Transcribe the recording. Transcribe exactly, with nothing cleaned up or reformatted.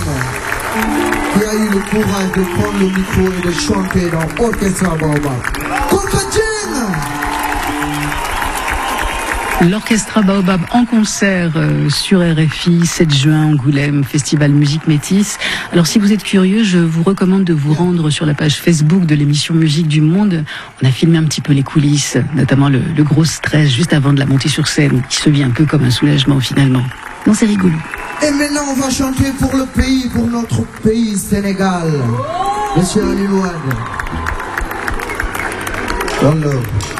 qui a eu le courage de prendre le micro et de chanter dans Orchestra Baobab. L'Orchestra Baobab en concert euh, sur R F I, sept juin, Angoulême, Festival Musique Métis. Alors si vous êtes curieux, je vous recommande de vous rendre sur la page Facebook de l'émission Musique du Monde. On a filmé un petit peu les coulisses, notamment le, le gros stress juste avant de la montée sur scène, qui se vit un peu comme un soulagement finalement. Non, c'est rigolo. Et maintenant on va chanter pour le pays, pour notre pays, Sénégal. Monsieur Alilouane. Hello.